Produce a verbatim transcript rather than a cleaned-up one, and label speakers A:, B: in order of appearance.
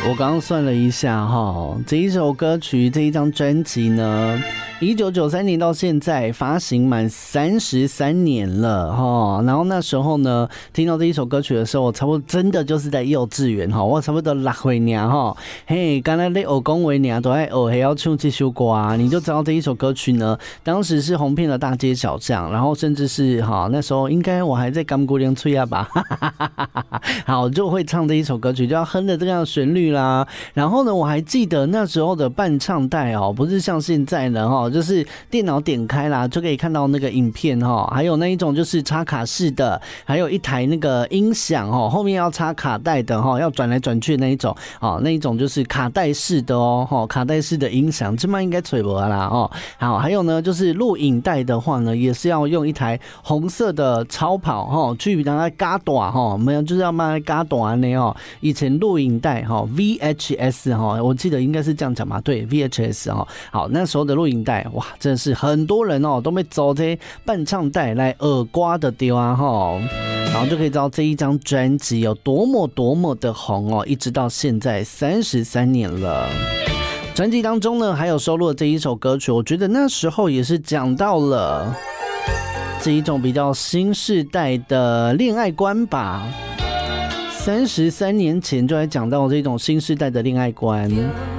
A: 我刚刚算了一下哈，这一首歌曲这一张专辑呢，一九九三年到现在发行满三十三年了哈。然后那时候呢，听到这一首歌曲的时候，我差不多真的就是在幼稚园哈，我差不多六岁年哈。嘿，刚才你学讲话年都在学还要唱这首歌啊，你就知道这一首歌曲呢，当时是红遍了大街小巷，然后甚至是哈那时候应该我还在甘姑娘吹啊吧，好就会唱这一首歌曲，就要哼着这样的旋律啦。然后呢，我还记得那时候的伴唱带哦，不是像现在的哈，就是电脑点开啦就可以看到那个影片哈，还有那一种就是插卡式的，还有一台那个音响哦，后面要插卡带的哈，要转来转去的那一种哦，那一种就是卡带式的哦，哈，卡带式的音响，这嘛应该吹不啦哦。好，还有呢，就是录影带的话呢，也是要用一台红色的超跑哈，去让它嘎短哈，没有就是要慢慢嘎短呢哦。以前录影带哈 V H S 哈，我记得应该是这样讲嘛，对 V H S 哈。好，那时候的录影带哇，真的是很多人哦都被走这些伴唱带来耳刮的丢啊哈，然后就可以知道这一张专辑有多么多么的红哦，一直到现在三十三年了。专辑当中呢，还有收录了这一首歌曲，我觉得那时候也是讲到了这一种比较新世代的恋爱观吧。三十三年前就来讲到这种新世代的恋爱观。